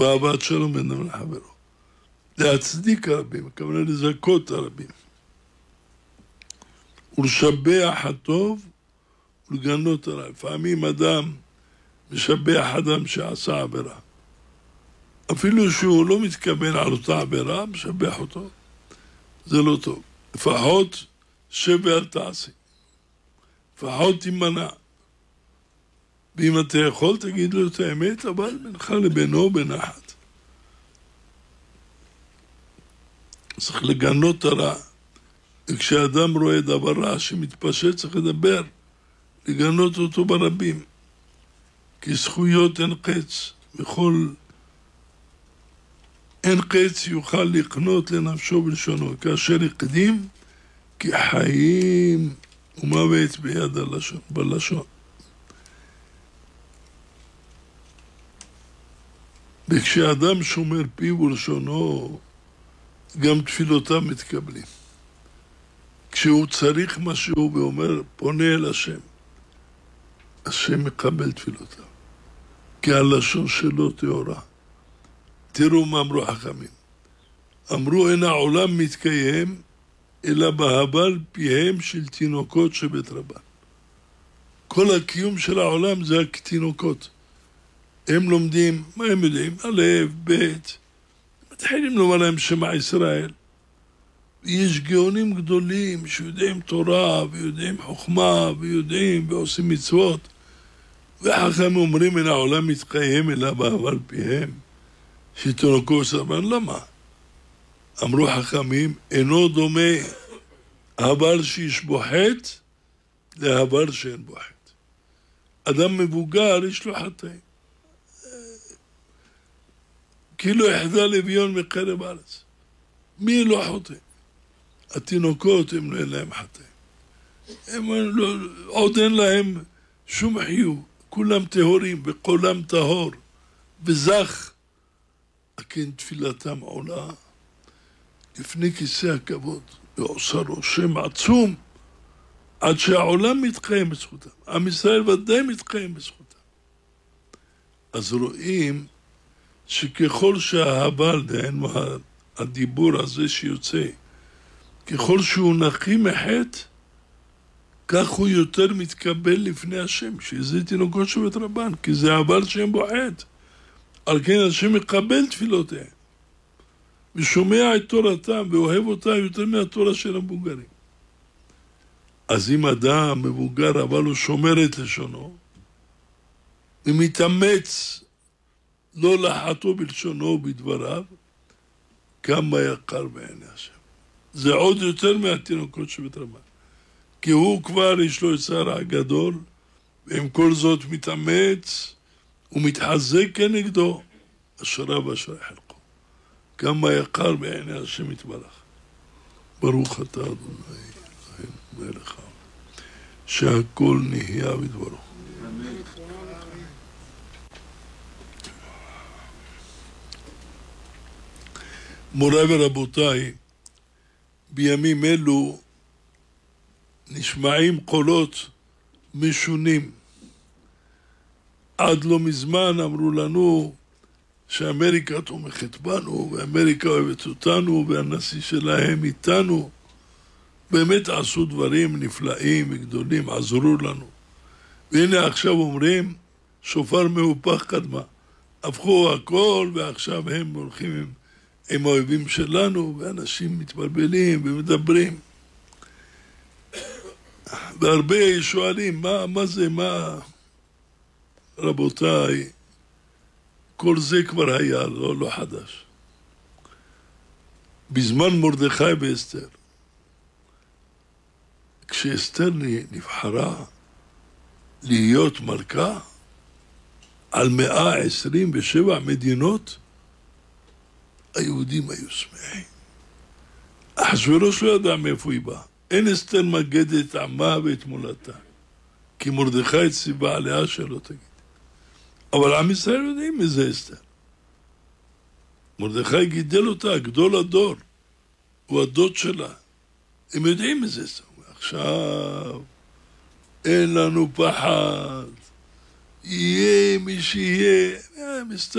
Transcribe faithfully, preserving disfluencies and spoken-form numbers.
ואהבת שלום בין אדם לחברו. להצדיק הרבים, הכוונה לזכות הרבים. ולשבח הטוב ולגנות הרע. לפעמים אדם משבח אדם שעשה עבירה. אפילו שהוא לא מתכוון על אותה עבירה, משבח אותו. זה לא טוב. לפחות שב ואל תעשי. לפחות תימנע. ואם אתה יכול, תגיד לו את האמת, אבל בינך לבינו בנחת. צריך לגנות הרע. וכשאדם רואה דבר רע שמתפשט, צריך לדבר, לגנות אותו ברבים. כי זכויות אין קץ, וכל אין קץ יוכל לקנות לנפשו בלשונו, כאשר יקדים, כי חיים ומוות ביד הלשון, בלשון. וכשאדם שומר פיו ולשונו, גם תפילותיו מתקבלים. כשהוא צריך משהו ואומר, פונה אל השם, השם מקבל תפילותיו. כי הלשון שלו טהורה. תראו מה אמרו חכמים. אמרו, אין העולם מתקיים, אלא בהבל פיהם של תינוקות שבית רבן. כל הקיום של העולם זה התינוקות. הם לומדים, מה הם יודעים? א', ב', מתחילים לומר להם שמע ישראל. יש גאונים גדולים שיודעים תורה ויודעים חוכמה ויודעים ועושים מצוות. וחכמים אומרים, אין העולם מתקיים אלא בהבל פיהם של תינוקות שבית רבן. למה? אמרו חכמים, אינו דומה הבל שיש בו חטא להבל שאין בו חטא. אדם מבוגר יש לו חטאים. כאילו יחדה לביון מקרב הארץ. מי לא חוטא? התינוקות הם לא אין להם חטאים. הם לא, עוד אין להם שום חיוב. כולם טהורים וקולם טהור וזך. כן תפילתם עולה לפני כיסא הכבוד ועושה רושם עצום עד שהעולם מתקיים בזכותם. עם ישראל ודאי מתקיים בזכותם. אז רואים שככל שההבל, דהיינו הדיבור הזה שיוצא, ככל שהוא נקי מחטא, כך הוא יותר מתקבל לפני השם, שזה תינוקות שבית רבן, כי זה ההבל שהם בו חטא. על כן השם מקבל תפילותיהם, ושומע את תורתם, ואוהב אותה יותר מהתורה של המבוגרים. אז אם אדם מבוגר, אבל הוא שומר את לשונו, ומתאמץ לא לחטוא בלשונו ובדבריו, כמה יקר בעיני השם. זה עוד יותר מהתינוקות שבית רבן. כי הוא כבר יש לו יצר הגדול, ועם כל זאת מתאמץ, ומתחזק כנגדו, אשריו ואשרי חלקו. כמה יקר בעיני השם יתברך. ברוך אתה אדוני, אלוהינו מלך העולם, שהכל נהיה בדברו. מוריי ורבותיי, בימים אלו נשמעים קולות משונים. עד לא מזמן אמרו לנו שאמריקה תומכת בנו, ואמריקה אוהבת אותנו, והנשיא שלהם איתנו. באמת עשו דברים נפלאים וגדולים, עזרו לנו. והנה עכשיו אומרים, שופר מהופך קדמה. הפכו הכל, ועכשיו הם הולכים עם, עם האויבים שלנו, ואנשים מתבלבלים ומדברים. והרבה שואלים, מה, מה זה, מה... רבותיי, כל זה כבר היה, לא, לא חדש. בזמן מרדכי ואסתר, כשאסתר נבחרה להיות מלכה על מאה עשרים ושבע מדינות, היהודים היו שמחים. אחשוורוש לא ידע מאיפה היא באה. אין אסתר מגדת את עמה ואת מולדתה, כי מרדכי ציווה עליה שלא תגיד. אבל עם ישראל יודעים מי זה אסתר. מרדכי גידל אותה, גדול הדור. הוא הדוד שלה. הם יודעים מי זה אסתר. עכשיו, אין לנו פחד. יהיה מי שיהיה.